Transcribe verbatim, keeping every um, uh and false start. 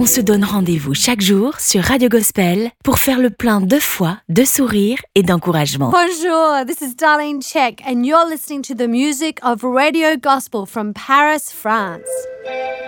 On se donne rendez-vous chaque jour sur Radio Gospel pour faire le plein de foi, de sourire et d'encouragement. Bonjour, this is Darlene Check and you're listening to the music of Radio Gospel from Paris, France.